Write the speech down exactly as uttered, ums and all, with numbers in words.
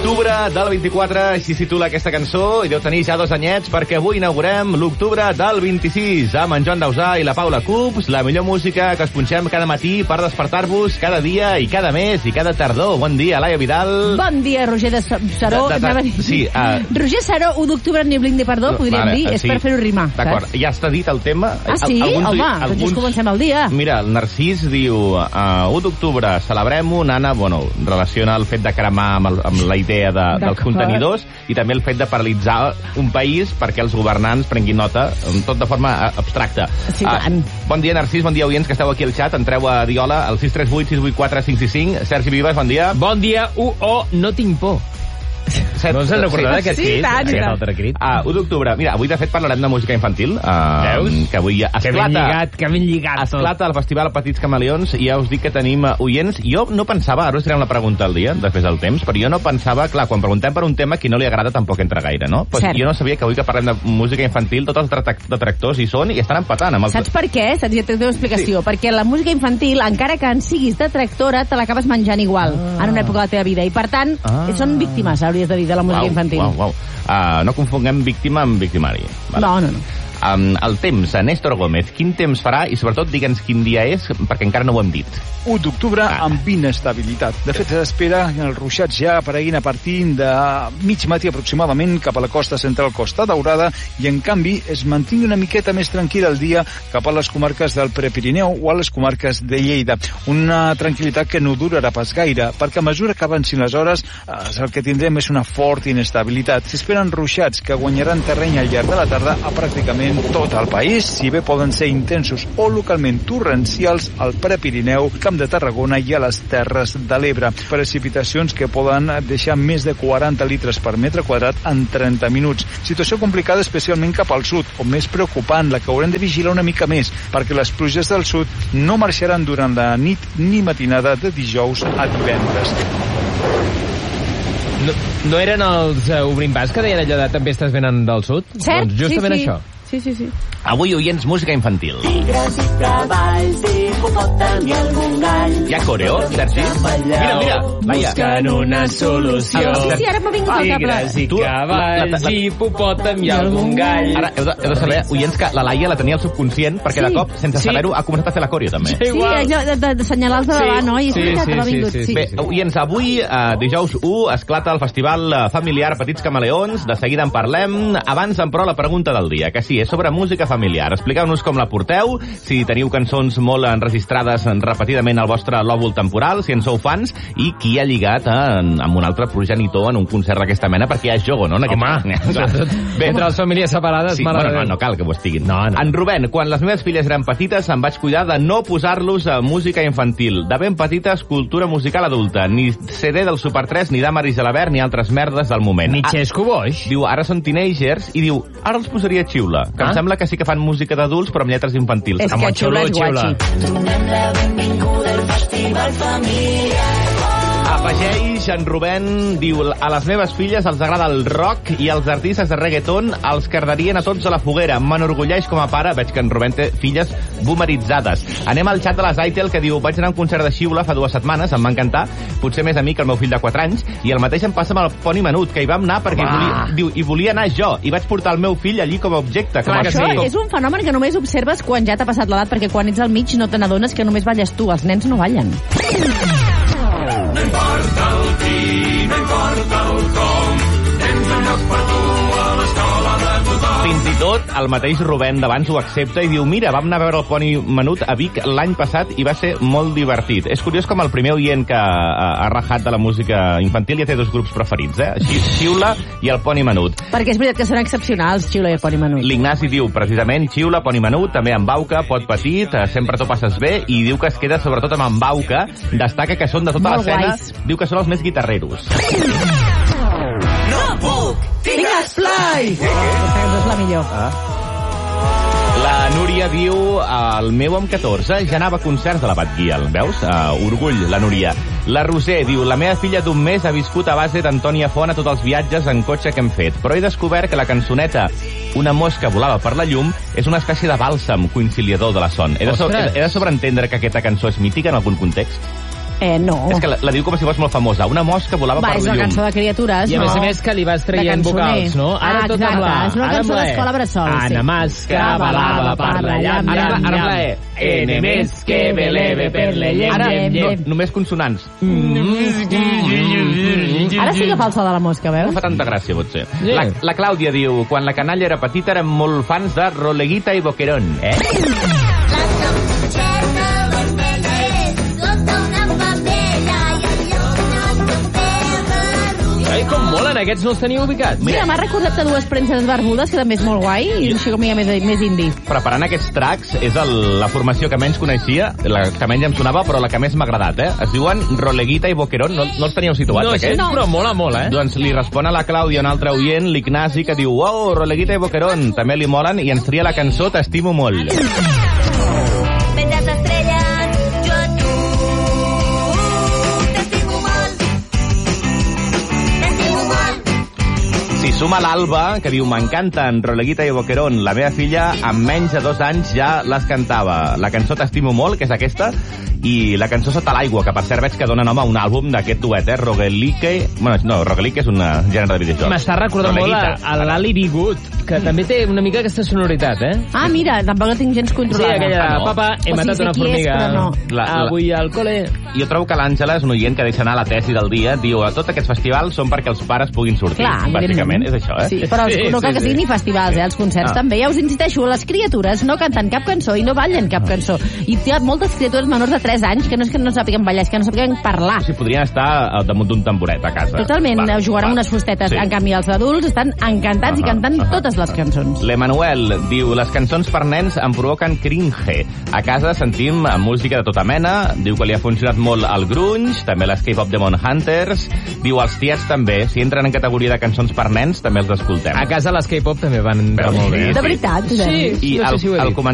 Octubre del vint-i-quatre, així es titula aquesta cançó, i deu tenir ja dos anyets, perquè avui inaugurem l'octubre del vint-i-sis, amb en Joan Dausà i la Paula Cups, la millor música que es punxem cada matí per despertar-vos cada dia i cada mes i cada tardor. Bon dia, Laia Vidal. Bon dia, Roger de Saró. De, de, de, sí, uh... Roger Saró, u d'octubre, ni blink de perdó, podríem vale, dir, és sí. Per fer-ho rimar. D'acord, ja està dit el tema. Ah, sí? Alguns, Home, alguns... doncs comencem el dia. Mira, el Narcís diu, uh, u d'octubre, celebrem-ho, Nana, bueno, relaciona el fet de cremar amb, el, amb la idea de, dels contenidors i també el fet de paralitzar un país perquè els governants prenguin nota, tot de forma abstracta. Sí, uh, bon dia, Narcís, bon dia, oients que esteu aquí al xat. Entreu a Diola al sis tres vuit sis vuit quatre cinc sis cinc. Sergi Vives, bon dia. Bon dia, u o no tinc por. Set, no us en recordeu d'aquest sí, crit? Tant, aquest altre crit? Ah, u d'octubre. Mira, avui de fet parlarem de música infantil. Uh, Veus? Que avui esclata... Que ben lligat, que ben lligat tot. Esclata el Festival Petits Camaleons i ja us dic que tenim oients. Jo no pensava, ara us direm la pregunta al dia, després del temps, però jo no pensava, clar, quan preguntem per un tema qui no li agrada tampoc entra gaire, no? Pues jo no sabia que avui que parlem de música infantil tots els detractors hi són i estan empatant amb els... Saps per què? Saps? Ja t'he explicació. Sí. Perquè la música infantil, encara que en siguis detractora, te l'acabes menjant igual ah. en una època de la teva vida. I per tant, ah. són víctimes, hauries de dir, de la música Uau. infantil. Uau, uau. Uh, no confonguem víctima amb victimari. Vale. No, no, no. Um, el temps, Néstor Gómez, quin temps farà i sobretot digue'ns quin dia és, perquè encara no ho hem dit. u d'octubre ah. amb inestabilitat. De fet, s'espera que els ruixats ja apareguin a partir de mig matí aproximadament cap a la costa central, Costa Daurada, i en canvi es mantingui una miqueta més tranquil el dia cap a les comarques del Prepirineu o a les comarques de Lleida. Una tranquil·litat que no durarà pas gaire, perquè a mesura que avancin les hores eh, el que tindrem és una forta inestabilitat. S'esperen ruixats que guanyaran terreny al llarg de la tarda a pràcticament tot el país, si bé poden ser intensos o localment torrencials al Prepirineu, Camp de Tarragona i a les Terres de l'Ebre. Precipitacions que poden deixar més de quaranta litres per metre quadrat en trenta minuts. Situació complicada especialment cap al sud, o més preocupant, la que haurem de vigilar una mica més, perquè les pluges del sud no marxaran durant la nit ni matinada de dijous a divendres. No, no eren els uh, Obrim Pas que deien allò de tempestes venen del sud? Cert? Doncs justament sí, sí. això. Sí, sí, sí. Avui, oients, música infantil. Tigres i cavalls, hipopòtam i algun gall. Hi ha coreo, Sergi? Mira, mira, Laia. Buscant una solució. Sí, sí, ara m'ha vingut al cap. Tigres i Tu, cavalls, la, la, la, hipopòtam i algun gall. Ara, heu de, heu de saber, oients, que la Laia la tenia al subconscient, perquè Sí. de cop, sense Sí. saber-ho, ha començat a fer la coreo, també. Sí, allò de, de, de senyalar els de davant, no? I Sí, sí, sí, m'ha vingut, sí, sí, sí. Bé, oients, avui, eh, dijous u, esclata el festival eh, familiar Petits Camaleons. De seguida en parlem. Abans, però, la pregunta del dia, que sí, és sobre música familiar. Expliqueu-nos com la porteu, si teniu cançons molt enregistrades repetidament al vostre lòbul temporal, si en sou fans, i qui ha lligat en, amb un altre progenitor en un concert d'aquesta mena, perquè ja és jogo, no? En aquest... Home, bé, entre les famílies separades... Sí, bueno, no, no cal que ho estiguin. No, no. En Rubén, quan les meves filles eren petites, em vaig cuidar de no posar-los a música infantil. De ben petites, cultura musical adulta. Ni C D del Super tres, ni d'Amaris Gelabert, ni altres merdes del moment. Ni Xesco Boix. Diu, ara són teenagers, i diu, ara els posaria Xiula, que Ah? em sembla que sí que fan música d'adults, però amb lletres infantils. És Amb que Xiula és guatxi. Donem la benvinguda al festival familiar. Afegeix en Rubén, diu, a les meves filles els agrada el rock i els artistes de reggaeton els cardarien a tots a la foguera. M'enorgulleix com a pare, veig que en Rubén té filles boomeritzades. Anem al xat de les Aitel, que diu, vaig anar a un concert de Xiula fa dues setmanes, em va encantar, potser més a mi que el meu fill de quatre anys, i el mateix em passa amb el Poni Menut, que hi vam anar perquè hi volia, diu, hi volia anar jo, i vaig portar el meu fill allí com a objecte. Clar, com a això sí. és un fenomen que només observes quan ja t'ha passat l'edat, perquè quan ets al mig no te n'adones que només balles tu, els nens no ballen. No importa el qui, no importa el com, tens un lloc per tu a l'escola de tothom. Fins i tot el mateix Rubén d'abans ho accepta i diu, mira, vam anar a veure el Poni Menut a Vic l'any passat i va ser molt divertit. És curiós com el primer oient que ha, ha rajat de la música infantil ja té dos grups preferits, eh? Xiula i el Poni Menut. Perquè és veritat que són excepcionals, Xiula i el Poni Menut. L'Ignasi diu, precisament, Xiula, Poni Menut, també en Bauca, Pot Petit, eh, sempre t'ho passes bé, i diu que es queda sobretot amb en Bauca, destaca que són de tota Molt l'escena, guais. diu que són els més guitarreros. No puc, digues play! Aquesta cançó és la millor. Ah. La Núria diu, el meu amb catorze ja anava a concerts de la Batguial, veus? Uh, orgull, la Núria. La Roser diu, la meva filla d'un mes ha viscut a base d'Antònia Font a tots els viatges en cotxe que hem fet, però he descobert que la cançoneta Una mosca volava per la llum és una espècie de bàlsam conciliador de la son. He de, so he de sobreentendre que aquesta cançó és mítica en algun context? Eh, no. És que la, la diu com si fos molt famosa. Una mosca volava Va, per és la una llum. cançó de criatures, I a no? més a més que li vas traient De cançoner. vocals, no? Ara Ah, tot exacte, amb la... és una ara cançó amb la E. d'escola bressol, sí. Ana Masca, balava, parla, llam, Ara, llam, ara, llam. ara, eh. Ene més que beleve per le llem, Ara, llem, no, llem. només consonants. Ara sí que fa el so de la mosca, No veus? fa tanta gràcia, potser. Sí. La, la Clàudia diu, quan la canalla era petita érem molt fans de Roleguita i Boquerón. Eh? Ai, com molen, aquests no els teniu ubicats. Mira, m'ha recordat de dues premses barbudes, que també és molt guai, i així com ja més, més indie. Preparant aquests tracks és el, la formació que menys coneixia, la que menys em sonava, però la que més m'ha agradat, eh? Es diuen Roleguita i Boquerón. No, no els teníeu situats, No, aquests? no. Però mola, mola, eh? Doncs li respon a la Clàudia un altre oient, l'Ignasi, que diu «Wow, Roleguita i Boquerón, també li molen» i ens tria la cançó «T'estimo molt». Mentre estrelles, jo a tu t'estimo molt. T'estimo molt. S'hi suma l'Alba, que diu «M'encanten Roleguita i Boquerón, la meva filla amb menys de dos anys ja les cantava. La cançó T'estimo molt», que és aquesta, i la cançó Sota l'aigua, que per cert veig que dona nom a un àlbum d'aquest duet, eh? Roguelique... Bueno, no, Roguelique és un gènere de videojocs. M'està recordant molt a, a l'Ali Bigut, que també té una mica aquesta sonoritat, eh? Ah, mira, tampoc la tinc gens Sí, controlada. aquella de, Ah, no. papa, he O sigui, matat sé una qui és, formiga. però no. La- la- Avui al col·le... Jo trobo que l'Àngela és un oient que deixa anar la tesi del dia. Diu, a tots aquests festivals són perquè els pares puguin sortir. Clar, bàsicament, evidentment. és això, eh? Sí, però Sí, no cal sí, que sí. siguin ni festivals, eh? Els concerts Ah. també. Ja us insisteixo, les criatures no canten cap cançó i no ballen cap cançó. I hi ha moltes criatures menors de tres anys que no és que no sàpiguen ballar, és que no sàpiguen parlar. O sigui, podrien estar al damunt d'un tamboret a casa. Totalment, Va, jugant va. amb unes fustetes. Sí. En canvi, els adults estan encantats i Ahà, cantant ahà, totes les ahà. cançons. L'Emanuel diu, les cançons per nens em provoquen cringe. A casa sentim música de tota mena. Diu que li ha funcionat molt el grunge, també les K-pop Demon Hunters. Diu, els tiets també. Si entren en categoria de cançons per nens, també els escoltem. A casa les K-pop també van entrar Veus? molt bé. Sí, De veritat, Sí, Josep? sí, I no sé el, si ho he el dit. comentari